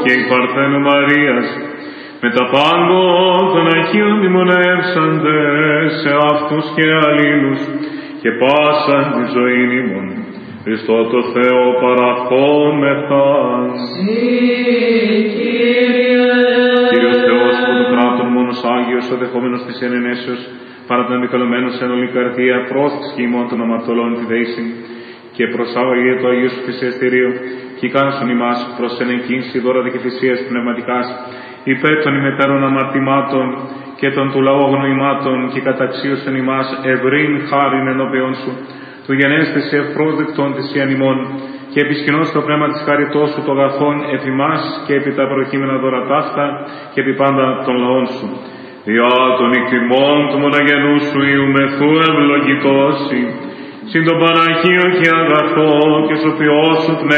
και η Παρθένου Μαρίας, με τα πάντων των Αγίων μνημονεύσαντες σε αυτούς και αλλήλους, και πάσαν τη ζωή ημών. Χριστό το Θεό παραχόμεθα. Κύριος Θεός που του κράτων μόνος Άγιος, ο δεχόμενος της ενενέσεως, παρά τον επικαλωμένος εν όλη καρδία, πρόσθεση ημών των αμαρτωλών τη δέηση, και προσάγαγε το Αγίου σου θυσιαστηρίο, και κάνωσον ημάς προς εν εκκίνηση δώρα και θυσίας πνευματικάς, υπέρ των ημετέρων αμαρτημάτων και των του λαού αγνοημάτων, και καταξίωσον ημάς ευρύν χάριν ενώπιον σου, του γενέστηση ευπρόσδεκτον της ιανημών, και επισκηνώς το πνεύμα της χαριτός σου το αγαθόν επί μας και επί τα προκείμενα δώρα ταύτα και επί πάντα των λαών σου. Διά των εκτιμών του μοναγενού σου Ιουμεθού ευλογητώσει, συν τον Παναγίο και αγαθό και σοφιό σου πνεύμα,